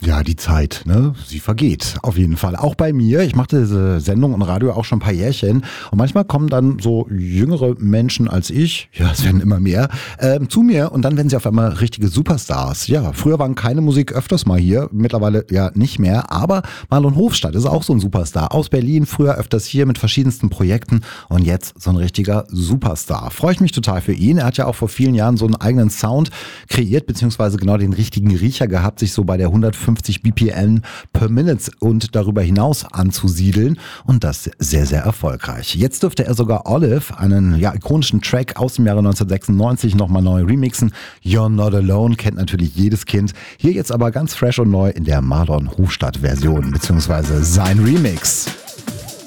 Ja, die Zeit, ne? Sie vergeht. Auf jeden Fall. Auch bei mir. Ich mache diese Sendung und Radio auch schon ein paar Jährchen. Und manchmal kommen dann so jüngere Menschen als ich, ja, es werden immer mehr, zu mir und dann werden sie auf einmal richtige Superstars. Ja, früher waren keine Musik öfters mal hier, mittlerweile ja nicht mehr. Aber Marlon Hofstadt ist auch so ein Superstar. Aus Berlin, früher öfters hier mit verschiedensten Projekten und jetzt so ein richtiger Superstar. Freue ich mich total für ihn. Er hat ja auch vor vielen Jahren so einen eigenen Sound kreiert, beziehungsweise genau den richtigen Riecher gehabt, sich so bei der 150 BPM per Minute und darüber hinaus anzusiedeln und das sehr, sehr erfolgreich. Jetzt dürfte er sogar Olive, einen ikonischen Track aus dem Jahre 1996, nochmal neu remixen. You're Not Alone kennt natürlich jedes Kind. Hier jetzt aber ganz fresh und neu in der Marlon Hofstadt Version, beziehungsweise sein Remix.